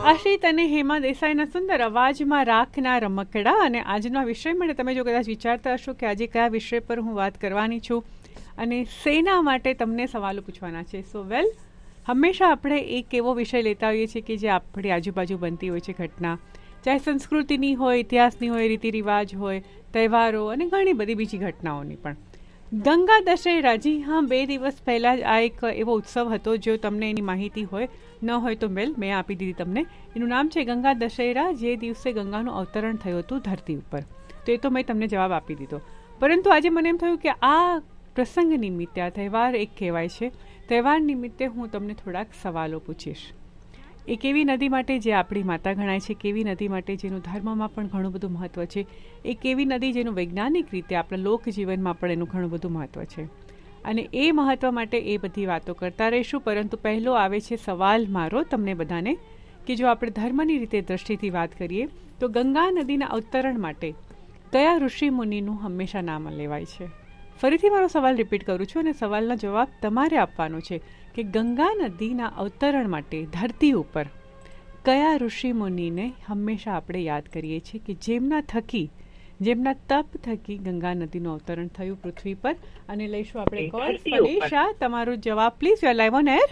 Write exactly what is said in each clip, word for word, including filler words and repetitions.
આશિત અને હેમા દેસાઈના સુંદર અવાજમાં રાખના રમકડા. અને આજનો વિષય માટે તમે જો કદાચ વિચારતા હશો કે આજે કયા વિષય પર હું વાત કરવાની છું અને શેના માટે તમને સવાલો પૂછવાના છે, સો વેલ હંમેશા આપણે એક એવો વિષય લેતા હોઈએ છીએ કે જે આપણી આજુબાજુ બનતી હોય છે ઘટના, ચાહે સંસ્કૃતિની હોય, ઇતિહાસની હોય, રીતિ રિવાજ હોય, તહેવારો અને ઘણી બધી બીજી ઘટનાઓની પણ. ગંગા દશેરા, જી હા, બે દિવસ પહેલાં જ આ એક એવો ઉત્સવ હતો. જો તમને એની માહિતી હોય, ન હોય તો મેલ મેં આપી દીધી તમને. એનું નામ છે ગંગા દશેરા, જે દિવસે ગંગાનું અવતરણ થયું હતું ધરતી ઉપર. તો એ તો મેં તમને જવાબ આપી દીધો. પરંતુ આજે મને એમ થયું કે આ પ્રસંગ નિમિત્તે, આ તહેવાર એક કહેવાય છે, તહેવાર નિમિત્તે હું તમને થોડાક સવાલો પૂછીશ. એક એવી નદી માટે જે આપણી માતા ગણાય છે, કેવી નદી માટે જેનું ધર્મમાં પણ ઘણું બધું મહત્ત્વ છે, એક એવી નદી જેનું વૈજ્ઞાનિક રીતે આપણા લોકજીવનમાં પણ એનું ઘણું બધું મહત્ત્વ છે. અને એ મહત્ત્વ માટે એ બધી વાતો કરતા રહીશું. પરંતુ પહેલો આવે છે સવાલ મારો તમને બધાને, કે જો આપણે ધર્મની રીતે દ્રષ્ટિથી વાત કરીએ તો ગંગા નદીના અવતરણ માટે કયા ઋષિ મુનિનું હંમેશા નામ લેવાય છે? ફરીથી મારો સવાલ રિપીટ કરું છું અને સવાલનો જવાબ તમારે આપવાનો છે કે ગંગા નદીના અવતરણ માટે ધરતી ઉપર કયા ઋષિ મુનિને હંમેશા આપણે યાદ કરીએ છીએ કે જેમના થકી, જેમના તપ થકી ગંગા નદીનું અવતરણ થયું પૃથ્વી પર? અને લઈશું આપણે કોલ. ફનીશા, તમારો જવાબ please. You are live on air.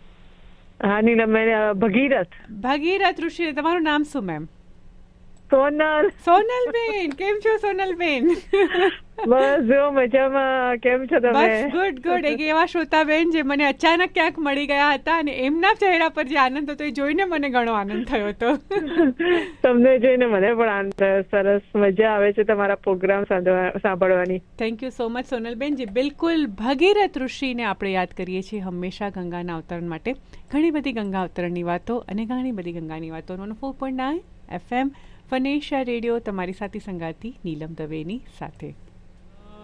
હા નીલમ, ભગીરથ. ભગીરથ ઋષિ. તમારું નામ શું મેમ? સોનલ. સોનલબેન, કેમ છો સોનલબેન? બસ જો મજામાં. કેમ છો તમે? બસ ગુડ ગુડ. એક એવા શ્રોતાબેન જે મને અચાનક ક્યાંક મળી ગયા હતા અને એમના ચહેરા પર જે આનંદ હતો એ જોઈને મને ઘણો આનંદ થયો હતો. તમને જોઈને મને પણ આનંદ થયો. સરસ, મજા આવે છે તમારા પ્રોગ્રામ સાંભળવાની. થેન્ક યુ સો મચ સોનલબેન. જે બિલકુલ ભગીરથ ઋષિને આપણે યાદ કરીએ છીએ હંમેશા ગંગાના અવતરણ માટે. ઘણી બધી ગંગા અવતરણની વાતો અને ઘણી બધી ગંગાની વાતો. Four point nine F M ફનેશા radio, તમારી સાથે સંગાતી નીલમ દવેની સાથે.